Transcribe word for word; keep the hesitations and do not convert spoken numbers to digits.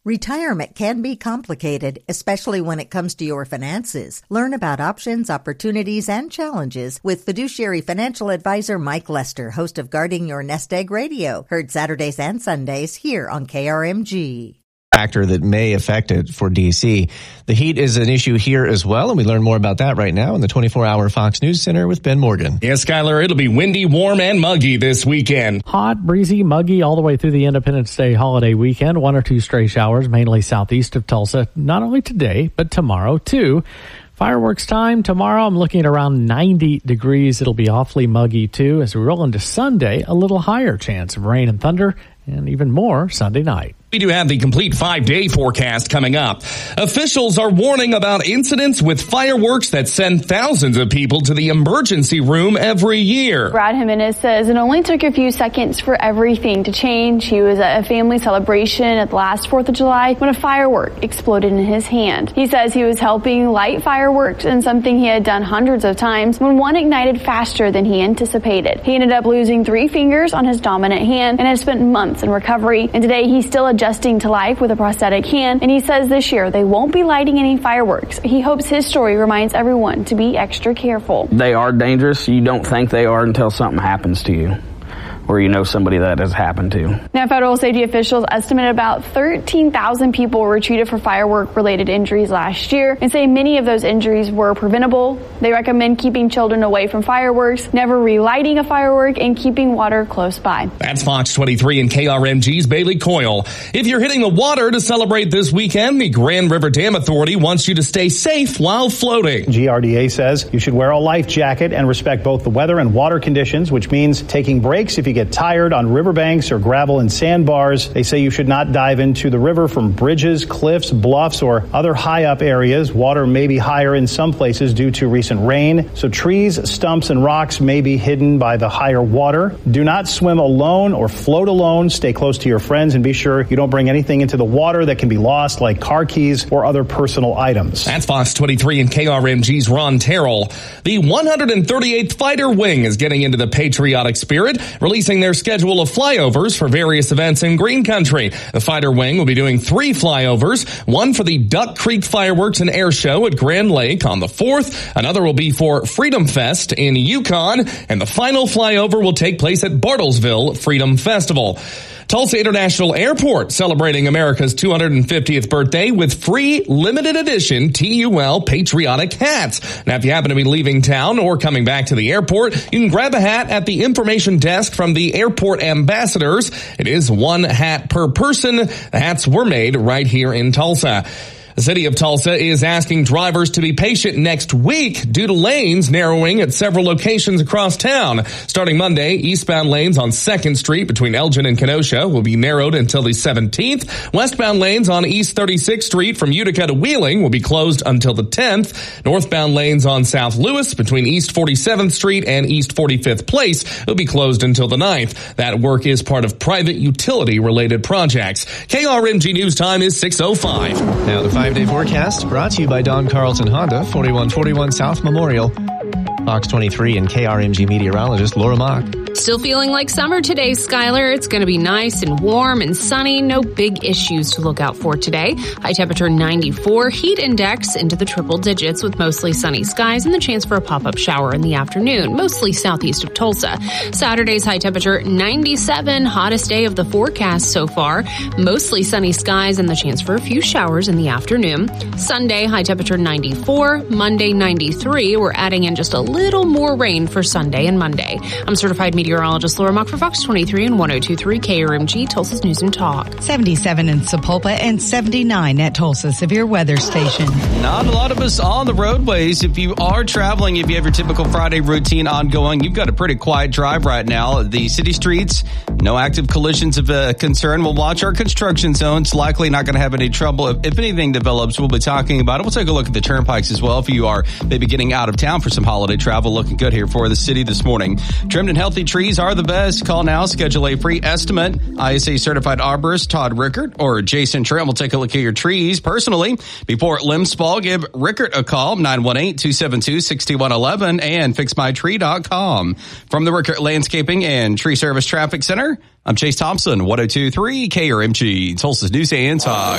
Retirement can be complicated, especially when it comes to your finances. Learn about options, opportunities, and challenges with fiduciary financial advisor Mike Lester, host of Guarding Your Nest Egg Radio, heard Saturdays and Sundays here on K R M G. Factor that may affect it for D C. The heat is an issue here as well, and we learn more about that right now in the twenty-four hour Fox News Center with Ben Morgan. Yes, Skyler, it'll be windy, warm, and muggy this weekend. Hot, breezy, muggy all the way through the Independence Day holiday weekend. One or two stray showers, mainly southeast of Tulsa, not only today, but tomorrow too. Fireworks time tomorrow, I'm looking at around ninety degrees. It'll be awfully muggy too. As we roll into Sunday, a little higher chance of rain and thunder, and even more Sunday night. We do have the complete five-day forecast coming up. Officials are warning about incidents with fireworks that send thousands of people to the emergency room every year. Brad Jimenez says it only took a few seconds for everything to change. He was at a family celebration at the last fourth of July when a firework exploded in his hand. He says he was helping light fireworks and something he had done hundreds of times when one ignited faster than he anticipated. He ended up losing three fingers on his dominant hand and has spent months in recovery. And today he's still adjusting to life with a prosthetic hand, and he says this year they won't be lighting any fireworks. He hopes his story reminds everyone to be extra careful. They are dangerous. You don't think they are until something happens to you, or you know somebody that has happened to. Now, federal safety officials estimate about thirteen thousand people were treated for firework-related injuries last year and say many of those injuries were preventable. They recommend keeping children away from fireworks, never relighting a firework, and keeping water close by. That's Fox twenty-three and K R M G's Bailey Coyle. If you're hitting the water to celebrate this weekend, the Grand River Dam Authority wants you to stay safe while floating. G R D A says you should wear a life jacket and respect both the weather and water conditions, which means taking breaks if you get tired on riverbanks or gravel and sandbars. They say you should not dive into the river from bridges, cliffs, bluffs, or other high up areas. Water may be higher in some places due to recent rain, so trees, stumps, and rocks may be hidden by the higher water. Do not swim alone or float alone. Stay close to your friends and be sure you don't bring anything into the water that can be lost, like car keys or other personal items. That's Fox twenty-three and K R M G's Ron Terrell. The one hundred thirty-eighth Fighter Wing is getting into the patriotic spirit, releasing their schedule of flyovers for various events in Green Country. The Fighter Wing will be doing three flyovers, one for the Duck Creek Fireworks and Air Show at Grand Lake on the fourth. Another will be for Freedom Fest in Yukon, and the final flyover will take place at Bartlesville Freedom Festival. Tulsa International Airport celebrating America's two hundred fiftieth birthday with free limited edition T U L patriotic hats. Now, if you happen to be leaving town or coming back to the airport, you can grab a hat at the information desk from the airport ambassadors. It is one hat per person. The hats were made right here in Tulsa. The city of Tulsa is asking drivers to be patient next week due to lanes narrowing at several locations across town. Starting Monday, eastbound lanes on second Street between Elgin and Kenosha will be narrowed until the seventeenth. Westbound lanes on East thirty-sixth Street from Utica to Wheeling will be closed until the tenth. Northbound lanes on South Lewis between East forty-seventh Street and East forty-fifth Place will be closed until the ninth. That work is part of private utility-related projects. K R M G News Time is six oh five. Now the five-day forecast brought to you by Don Carlson Honda, forty-one forty-one South Memorial. Fox twenty-three and K R M G meteorologist Laura Mock. Still feeling like summer today, Skyler. It's going to be nice and warm and sunny. No big issues to look out for today. High temperature ninety-four, heat index into the triple digits with mostly sunny skies and the chance for a pop-up shower in the afternoon, mostly southeast of Tulsa. Saturday's high temperature ninety-seven, hottest day of the forecast so far. Mostly sunny skies and the chance for a few showers in the afternoon. Sunday, high temperature ninety-four, Monday ninety-three. We're adding in just a little more rain for Sunday and Monday. I'm certified meteorologist Laura Mock for Fox twenty-three and one oh two point three K R M G, Tulsa's News and Talk. seventy-seven in Sapulpa and seventy-nine at Tulsa Severe Weather Station. Not a lot of us on the roadways. If you are traveling, if you have your typical Friday routine ongoing, you've got a pretty quiet drive right now. The city streets, no active collisions of uh, concern. We'll watch our construction zones. Likely not going to have any trouble. If, if anything develops, we'll be talking about it. We'll take a look at the turnpikes as well. If you are maybe getting out of town for some holiday travel, looking good here for the city this morning. Trimmed and healthy trees are the best. Call now. Schedule a free estimate. I S A certified arborist Todd Rickert or Jason Trent will take a look at your trees personally. Before limbs fall, give Rickert a call, nine one eight, two seven two, six one one one and fix my tree dot com. From the Rickert Landscaping and Tree Service Traffic Center, I'm Chase Thompson, one oh two point three K R M G, Tulsa's News and Talk.